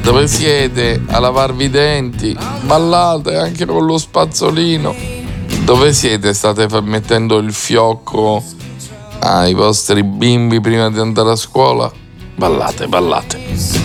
Dove siete a lavarvi i denti? Ballate anche con lo spazzolino. Dove siete? State mettendo il fiocco ai vostri bimbi prima di andare a scuola? Ballate, ballate.